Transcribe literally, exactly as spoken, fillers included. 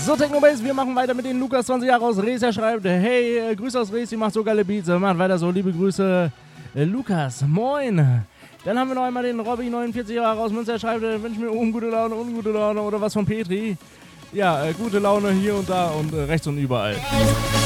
So, Technobase, wir machen weiter mit den Lukas, zwanzig Jahre aus Rees. Er schreibt, hey, äh, Grüße aus Rees, ihr macht so geile Beats. Äh, macht weiter so, liebe Grüße, äh, Lukas, moin. Dann haben wir noch einmal den Robby, neunundvierzig Jahre aus Münster. Er schreibt, äh, wünsche mir ungute Laune, ungute Laune oder was von Petri. Ja, äh, gute Laune hier und da und äh, rechts und überall.